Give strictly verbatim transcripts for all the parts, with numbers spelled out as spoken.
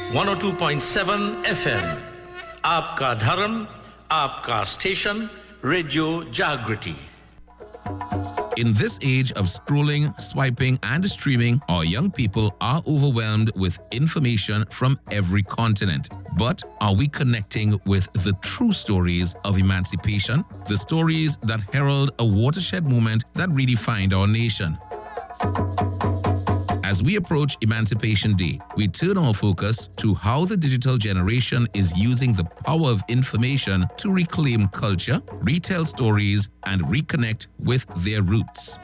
one oh two point seven F M. आपका धर्म, आपका station, Radio Jagriti. In this age of scrolling, swiping, and streaming, our young people are overwhelmed with information from every continent. But are we connecting with the true stories of emancipation? The stories that herald a watershed moment that redefined our nation. As we approach Emancipation Day, we turn our focus to how the digital generation is using the power of information to reclaim culture, retell stories, and reconnect with their roots.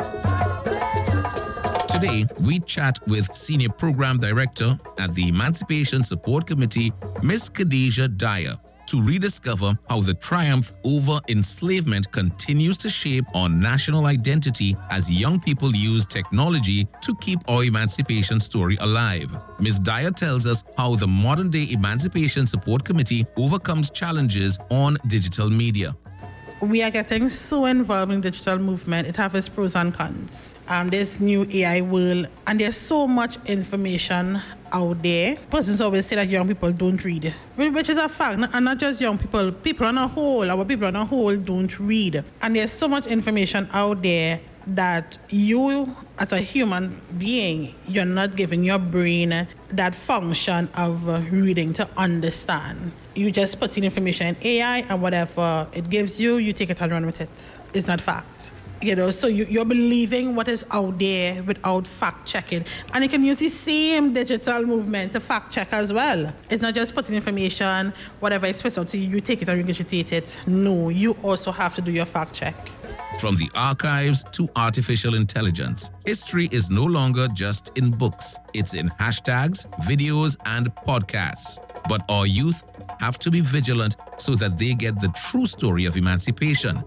Today, we chat with Senior Program Director at the Emancipation Support Committee, Miz Khadija Dyer, to rediscover how the triumph over enslavement continues to shape our national identity as young people use technology to keep our emancipation story alive. Miz Dyer tells us how the modern-day Emancipation Support Committee overcomes challenges on digital media. We are getting so involved in the digital movement. It has its pros and cons. Um, this new A I world, and there's so much information out there. Persons always say that young people don't read, which is a fact, and not just young people. People on a whole, our people on a whole don't read. And there's so much information out there that you, as a human being, you're not giving your brain that function of uh, reading to understand. You just put in information in A I, and whatever it gives you, you take it and run with it. It's not fact. You know, so you, you're believing what is out there without fact checking. And you can use the same digital movement to fact check as well. It's not just putting information, whatever is supposed out to you, you take it and regurgitate it. No, you also have to do your fact check. From the archives to artificial intelligence, history is no longer just in books. It's in hashtags, videos, and podcasts. But our youth have to be vigilant so that they get the true story of emancipation.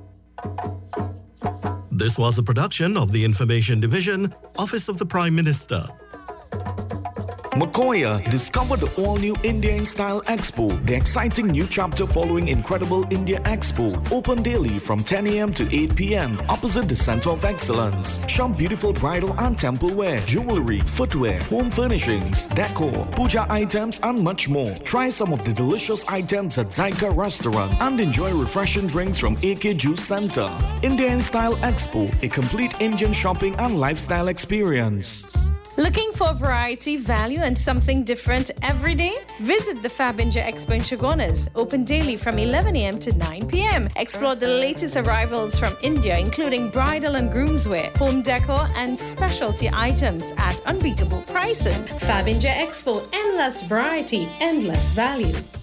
This was a production of the Information Division, Office of the Prime Minister. Makoya, discover the all-new India in Style Expo, the exciting new chapter following Incredible India Expo. Open daily from ten a m to eight p m opposite the Center of Excellence. Shop beautiful bridal and temple wear, jewelry, footwear, home furnishings, decor, puja items, and much more. Try some of the delicious items at Zaika Restaurant and enjoy refreshing drinks from A K Juice Center. India in Style Expo, a complete Indian shopping and lifestyle experience. Looking for variety, value, and something different every day? Visit the Fabinja Expo in Chagonas, open daily from eleven a m to nine p m Explore the latest arrivals from India, including bridal and groomswear, home decor, and specialty items at unbeatable prices. Fabinja Expo, endless variety, endless value.